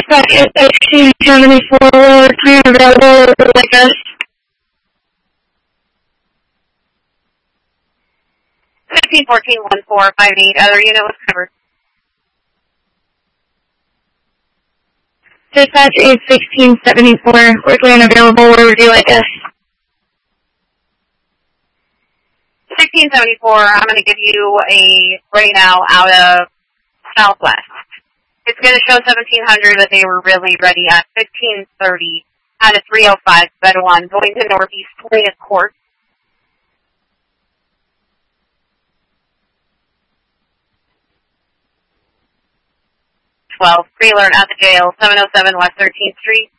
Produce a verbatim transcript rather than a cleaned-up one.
Dispatch is sixteen seventy-four, we're clear and available over like us. fifteen fourteen one four five eight, other unit was covered. Dispatch is sixteen seventy-four, we're clear and available where would you like us? sixteen seventy-four, I'm going to give you a right now out of Southwest. It's going to show seventeen hundred, but they were really ready at fifteen thirty out of three oh five, better one, going to Northeast Plaintiff Court. twelve, pre-alert at the jail, seven oh seven West thirteenth Street.